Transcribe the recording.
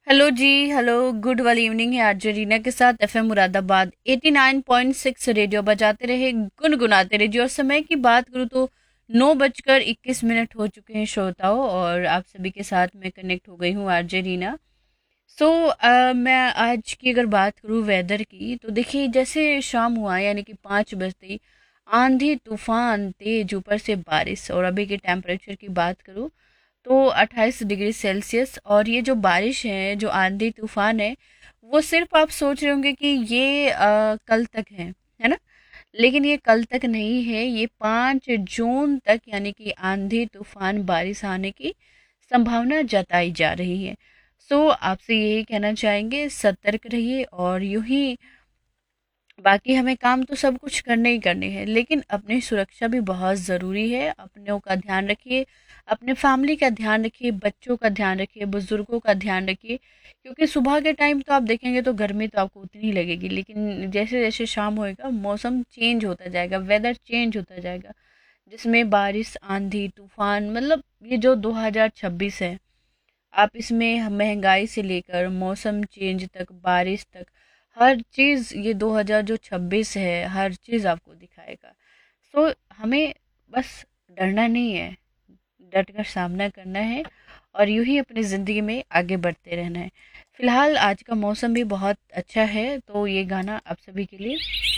Hello जी। Hello, good वाली evening है RJ Reena के साथ एफएम मुरादाबाद 89.6 रेडियो बजाते रहे, गुनगुनाते रहे जी। और समय की बात करूँ तो 9:21 हो चुके हैं श्रोताओं, और आप सभी के साथ मैं कनेक्ट हो गई हूँ आरजे रीना। सो मैं आज की अगर बात करूँ वेदर की, तो देखिए जैसे शाम हुआ यानी कि 5 बजते ही आंधी तूफान तेज, ऊपर से बारिश। और अभी के टेम्परेचर की बात करूँ तो 28 डिग्री सेल्सियस। और ये जो बारिश है, जो आंधी तूफान है, वो सिर्फ आप सोच रहे होंगे कि ये कल तक है ना। लेकिन ये कल तक नहीं है, ये 5 जून तक यानी कि आंधी तूफान बारिश आने की संभावना जताई जा रही है। सो आपसे यही कहना चाहेंगे, सतर्क रहिए। और यूं ही बाकी हमें काम तो सब कुछ करने ही करने हैं, लेकिन अपनी सुरक्षा भी बहुत ज़रूरी है। अपनों का ध्यान रखिए, अपने फैमिली का ध्यान रखिए, बच्चों का ध्यान रखिए, बुजुर्गों का ध्यान रखिए। क्योंकि सुबह के टाइम तो आप देखेंगे तो गर्मी तो आपको उतनी ही लगेगी, लेकिन जैसे जैसे शाम होएगा मौसम चेंज होता जाएगा, वेदर चेंज होता जाएगा, जिसमें बारिश आंधी तूफान, मतलब ये जो 2026 है, आप इसमें महंगाई से लेकर मौसम चेंज तक, बारिश तक, हर चीज़ ये 2026 है, हर चीज़ आपको दिखाएगा। सो हमें बस डरना नहीं है, डट कर सामना करना है, और यूं ही अपनी ज़िंदगी में आगे बढ़ते रहना है। फिलहाल आज का मौसम भी बहुत अच्छा है, तो ये गाना आप सभी के लिए